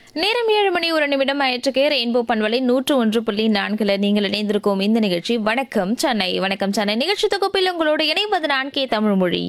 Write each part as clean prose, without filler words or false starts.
நேரம் 7 மணி 1 நிமிடம் ஆயிற்றுக்கே ரெயின்போ பண்பலை 101.4 நீங்கள் இணைந்திருக்கும் இந்த நிகழ்ச்சி வணக்கம் சென்னை. வணக்கம் சென்னை நிகழ்ச்சி தொகுப்பில் உங்களோடு இணைவது நான் கே தமிழ்மொழி.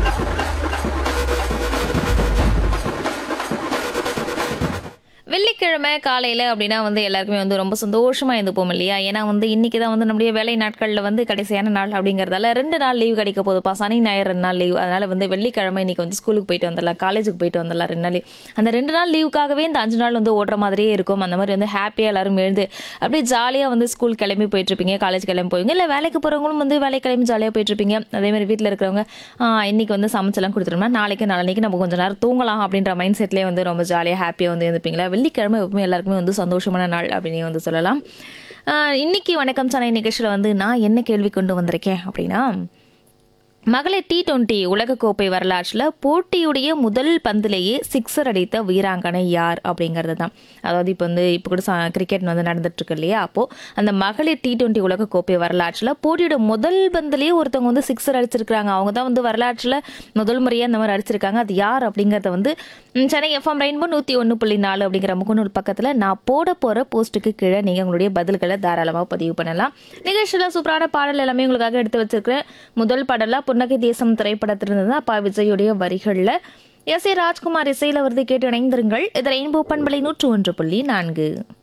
வெள்ளிக்கிழமை காலையில் அப்படின்னா எல்லாருக்குமே ரொம்ப சந்தோஷமாக இருந்துப்போம் இல்லையா? ஏன்னா இன்னைக்கு தான் நம்முடைய வேலை நாட்களில் கடைசியான நாள் அப்படிங்கிறதால 2 நாள் லீவ் கிடைக்க போகுதுப்பா. சனி ஞாயிறு 2 நாள் லீவ். அதனால் வெள்ளிக்கிழமை இன்னைக்கு ஸ்கூலுக்கு போயிட்டு வந்துடலாம், காலேஜுக்கு போயிட்டு வந்துடலாம் 2 நாள். அந்த 2 நாள் லீவுக்காகவே இந்த 5 நாள் ஓடுற மாதிரியே இருக்கும். அந்த மாதிரி ஹாப்பியாக எல்லாரும் எழுந்து அப்படியே ஜாலியாக ஸ்கூல் கிளம்பி போயிட்டுருப்பீங்க, காலேஜ் கிளம்பி போவீங்க, இல்லை வேலைக்கு போகிறவங்களும் வேலை கிளம்பி ஜாலியாக போயிட்டுருப்பீங்க. அதேமாதிரி வீட்டில் இருக்கிறவங்க இன்னைக்கு சமைச்செல்லாம் கொடுத்துட்டோம்னா நாளைக்கு நாளைக்கு நம்ம கொஞ்சம் நேரம் தூங்கலாம் அப்படின்ற மைண்ட் செட்லேயே ரொம்ப ஜாலியாக ஹாப்பியாக இருந்துப்பீங்களா? வெள்ளிக்கிழமை எப்பவுமே எல்லாருக்குமே சந்தோஷமான நாள் அப்படின்னு சொல்லலாம். இன்னைக்கு வணக்கம் சென்னை நிகழ்ச்சியில் நான் என்ன கேள்வி கொண்டு வந்திருக்கேன் அப்படின்னா, மகளிர் T20 உலகக்கோப்பை வரலாற்றில் போட்டியுடைய முதல் பந்திலேயே 6 அடித்த வீராங்கனை யார் அப்படிங்கிறது தான். அதாவது இப்போ கூட கிரிக்கெட் நடந்துட்டு இருக்கு இல்லையா? அப்போ அந்த மகளிர் T20 உலகக்கோப்பை வரலாற்றில் போட்டியோட முதல் பந்திலேயே ஒருத்தவங்க 6 அடிச்சிருக்காங்க. அவங்க தான் வரலாற்றில் முதல் முறையாக இந்த மாதிரி அடிச்சிருக்காங்க. அது யார் அப்படிங்கிறத சென்னை FM ரெயின்போ 101.4 அப்படிங்கிற முகநூல் பக்கத்தில் நான் போட போகிற போஸ்ட்டுக்கு கீழே நீங்கள் உங்களுடைய பதில்களை தாராளமாக பதிவு பண்ணலாம். நிகழ்ச்சியில் சூப்பரான பாடல் எல்லாமே உங்களுக்காக எடுத்து வச்சிருக்கிறேன். முதல் பாடலாக புன்னகை தேசம் திரைப்படத்திலிருந்து அப்பா விஜயுடைய வரிகளில் எஸ் ஏ ராஜ்குமார் இசையில் வருது. கேட்டு இணைந்திருங்கள். இது ரெயின்போ பண்பலை 101.4.